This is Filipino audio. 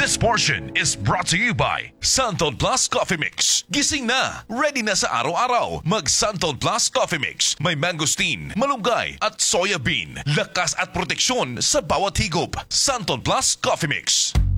This portion is brought to you by Santon Plus Coffee Mix. Gising na, ready na sa araw-araw. Mag Santon Plus Coffee Mix. May mangosteen, malunggay at soya bean. Lakas at proteksyon sa bawat higop. Santon Plus Coffee Mix.